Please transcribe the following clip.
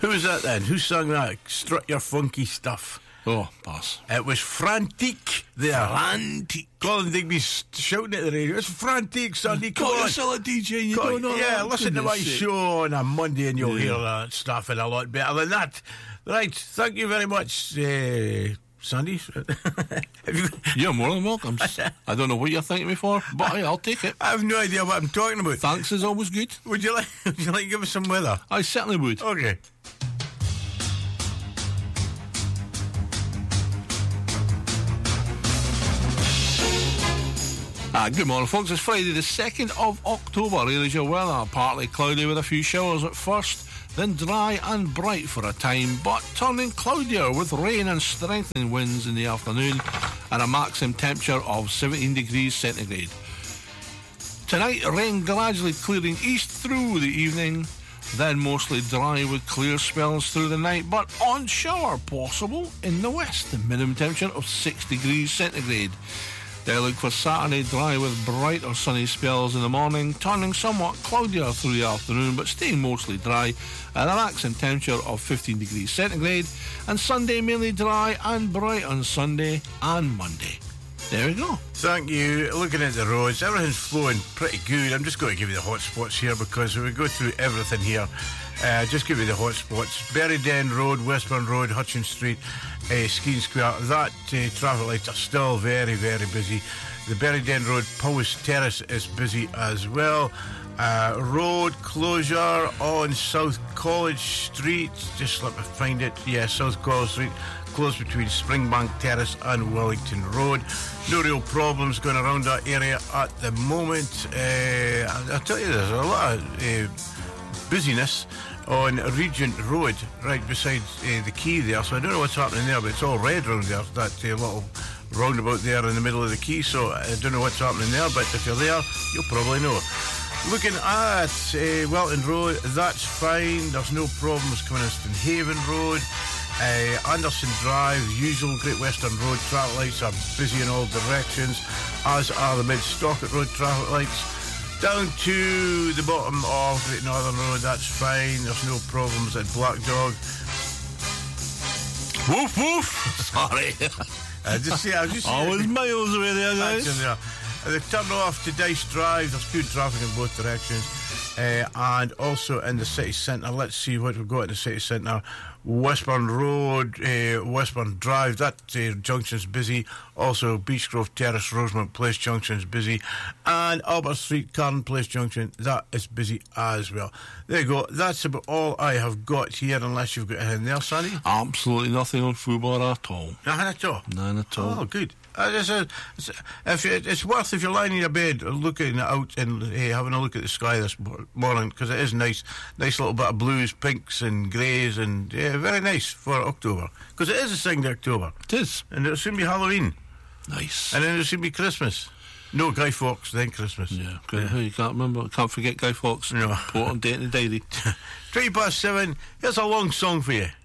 Who was that then? Who sang that? Strut your funky stuff. Oh, pass. It was Frantic there. Frantic. Colin Digby's shouting at the radio. It's Frantic, Sunday. Got yourself a DJ and you don't know yeah, that. listen to my show on a Monday and you'll hear that stuff and a lot better than that. Right, thank you very much, Sandy. You're more than welcome. I don't know what you're thanking me for, but hey, I'll take it. I have no idea what I'm talking about. Thanks is always good. Would you like to give us some weather? I certainly would. Okay. Good morning, folks. It's Friday the 2nd of October. Here is your weather. Partly cloudy with a few showers at first, then dry and bright for a time, but turning cloudier with rain and strengthening winds in the afternoon and a maximum temperature of 17 degrees centigrade. Tonight, rain gradually clearing east through the evening, then mostly dry with clear spells through the night, but on shower possible in the west. The minimum temperature of 6 degrees centigrade. They look for Saturday dry with bright or sunny spells in the morning, turning somewhat cloudier through the afternoon, but staying mostly dry at a maximum temperature of 15 degrees centigrade. And Sunday mainly dry and bright on Sunday and Monday. There we go. Thank you. Looking at the roads, everything's flowing pretty good. I'm just going to give you the hot spots here because we go through everything here. Just give you the hot spots. Berryden Road, Westbourne Road, Hutchins Street, Skene Square. That traffic lights are still very, very busy. The Berryden Road, Powis Terrace is busy as well. Road closure on South College Street. Just let me find it. Yeah, South College Street. Closed between Springbank Terrace and Wellington Road. No real problems going around that area at the moment. I'll tell you, there's a lot of busyness on Regent Road, right beside the quay there. So I don't know what's happening there, but it's all red round there. That little roundabout there in the middle of the quay. So I don't know what's happening there, but if you're there, you'll probably know. Looking at Wellington Road, that's fine. There's no problems coming in Stonehaven Road. Anderson Drive, usual Great Western Road traffic lights are busy in all directions, as are the Mid-Stockett Road traffic lights. Down to the bottom of Great Northern Road, that's fine. There's no problems at Black Dog. Woof woof. Sorry. I was miles away there, guys. They turn off to Dice Drive. There's good traffic in both directions. And also in the city centre. Let's see what we've got in the city centre. Westbourne Road, Westbourne Drive, that junction's busy. Also Beechgrove Terrace, Rosemont Place junction's busy. And Albert Street, Carn Place junction, that is busy as well. There you go. That's about all I have got here, unless you've got anything there, Sandy. Absolutely nothing on Fubar at all. Nothing at all? None at all. Oh, good. It's worth, if you're lying in your bed looking out and having a look at the sky this morning, because it is nice little bit of blues, pinks and greys, and very nice for October, because it is the 2nd of October. It is. And it'll soon be Halloween. Nice. And then it'll soon be Christmas. No, Guy Fawkes, then Christmas. Yeah. You can't forget Guy Fawkes. No. Important date in the diary. 7:20. Here's a long song for you.